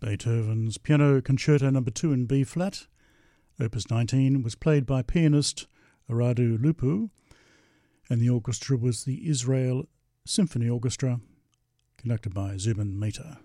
Beethoven's Piano Concerto No. 2 in B-flat, Opus 19, was played by pianist Radu Lupu, and the orchestra was the Israel Symphony Orchestra, conducted by Zubin Mehta.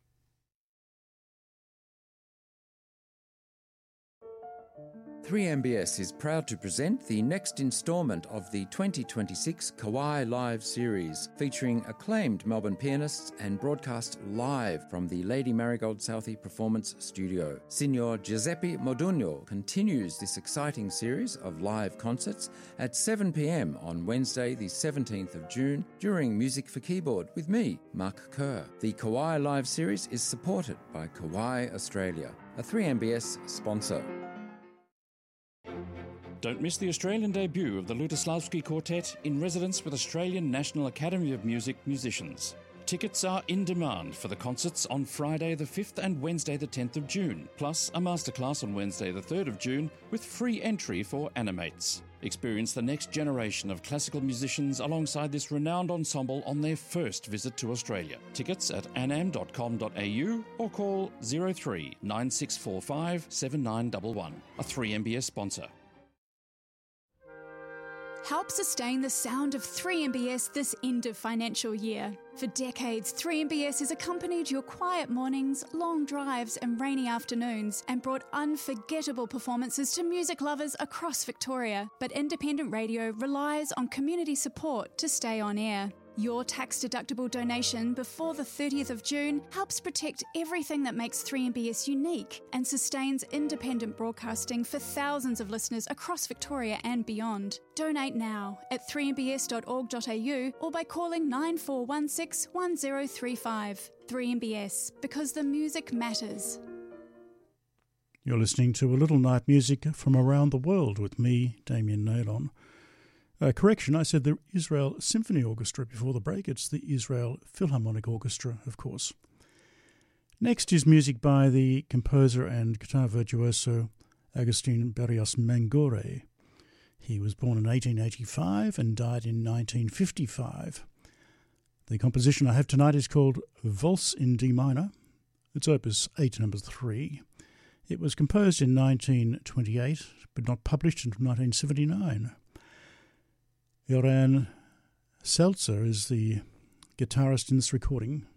Three MBS is proud to present the next instalment of the 2026 Kauai Live series, featuring acclaimed Melbourne pianists and broadcast live from the Lady Marigold Southey Performance Studio. Signor Giuseppe Modugno continues this exciting series of live concerts at 7 p.m. on Wednesday the 17th of June during Music for Keyboard with me, Mark Kerr. The Kauai Live series is supported by Kauai Australia, a 3MBS sponsor. Don't miss the Australian debut of the Lutoslavsky Quartet in residence with Australian National Academy of Music musicians. Tickets are in demand for the concerts on Friday the 5th and Wednesday the 10th of June, plus a masterclass on Wednesday the 3rd of June with free entry for Animates. Experience the next generation of classical musicians alongside this renowned ensemble on their first visit to Australia. Tickets at anam.com.au or call 03 9645 7911, a 3MBS sponsor. Help sustain the sound of 3MBS this end of financial year. For decades, 3MBS has accompanied your quiet mornings, long drives and rainy afternoons and brought unforgettable performances to music lovers across Victoria. But independent radio relies on community support to stay on air. Your tax-deductible donation before the 30th of June helps protect everything that makes 3MBS unique and sustains independent broadcasting for thousands of listeners across Victoria and beyond. Donate now at 3mbs.org.au or by calling 9416 1035. 3MBS, because the music matters. You're listening to A Little Night Music from Around the World with me, Damien Naylon. Correction, I said the Israel Symphony Orchestra before the break. It's the Israel Philharmonic Orchestra, of course. Next is music by the composer and guitar virtuoso Agustin Berrios Mangore. He was born in 1885 and died in 1955. The composition I have tonight is called Valse in D minor. It's Opus 8, number 3. It was composed in 1928, but not published until 1979. Joran Seltzer is the guitarist in this recording.